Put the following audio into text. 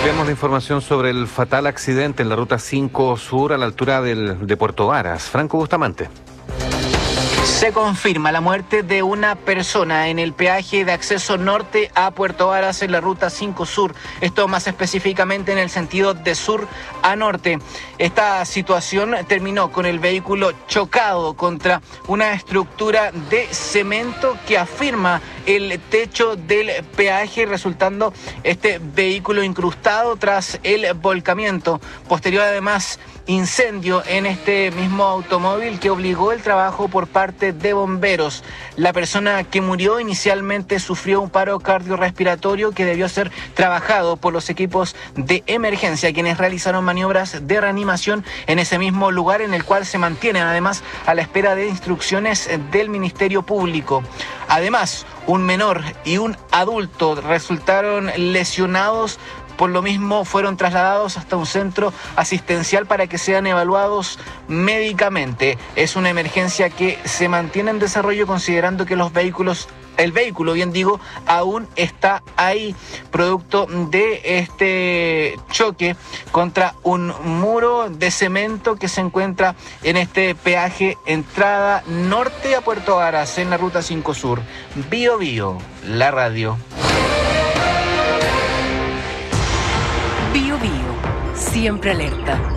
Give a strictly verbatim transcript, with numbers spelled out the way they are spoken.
Ampliamos la información sobre el fatal accidente en la Ruta cinco Sur a la altura del, de Puerto Varas. Franco Bustamante. Se confirma la muerte de una persona en el peaje de acceso norte a Puerto Varas en la Ruta cinco Sur. Esto más específicamente en el sentido de sur a norte. Esta situación terminó con el vehículo chocado contra una estructura de cemento que afirma el techo del peaje, resultando este vehículo incrustado tras el volcamiento. Posterior, además, incendio en este mismo automóvil que obligó el trabajo por parte de bomberos. La persona que murió inicialmente sufrió un paro cardiorrespiratorio que debió ser trabajado por los equipos de emergencia, quienes realizaron maniobras de reanimación en ese mismo lugar, en el cual se mantienen además a la espera de instrucciones del Ministerio Público. Además, un menor y un adulto resultaron lesionados. Por lo mismo, fueron trasladados hasta un centro asistencial para que sean evaluados médicamente. Es una emergencia que se mantiene en desarrollo, considerando que los vehículos, el vehículo, bien digo, aún está ahí, producto de este choque contra un muro de cemento que se encuentra en este peaje entrada norte a Puerto Varas en la Ruta cinco Sur. Bio Bio, la radio. Bio Bio, siempre alerta.